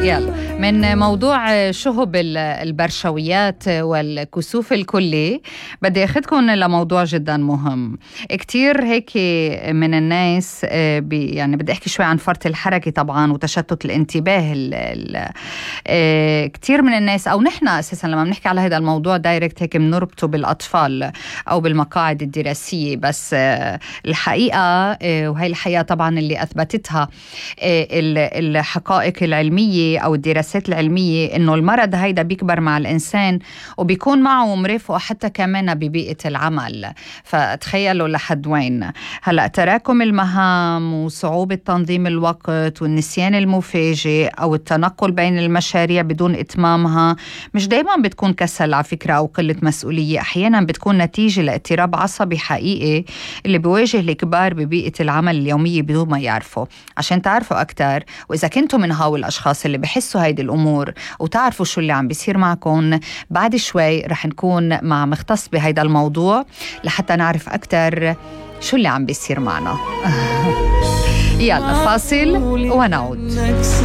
يلا من موضوع شهب البرشويات والكسوف الكلي بدي أخذكم لموضوع جدا مهم. كتير هيك من الناس يعني بدي أحكي شوي عن فرط الحركة طبعا وتشتت الانتباه. كتير من الناس أو نحن أساسا لما بنحكي على هذا الموضوع دايركت هيك بنربطه بالأطفال أو بالمقاعد الدراسية، بس الحقيقة وهي الحقيقة طبعا اللي أثبتتها الحقائق العلمية أو الدراسات العلمية، إنه المرض هيدا بيكبر مع الإنسان وبيكون معه مرافقه حتى كمان ببيئة العمل. فتخيلوا لحد وين. هلأ تراكم المهام وصعوبة تنظيم الوقت والنسيان المفاجئ أو التنقل بين المشاريع بدون إتمامها مش دايما بتكون كسل على فكرة أو قلة مسؤولية، أحيانا بتكون نتيجة لاضطراب عصبي حقيقي اللي بيواجه الكبار ببيئة العمل اليومية بدون ما يعرفوا. عشان تعرفوا أكتر وإذا كنتوا من هاو الأشخاص اللي بحسوا هيدي الأمور وتعرفوا شو اللي عم بيصير معكم، بعد شوي رح نكون مع مختص بهيدا الموضوع لحتى نعرف أكتر شو اللي عم بيصير معنا. يلا فاصل ونعود.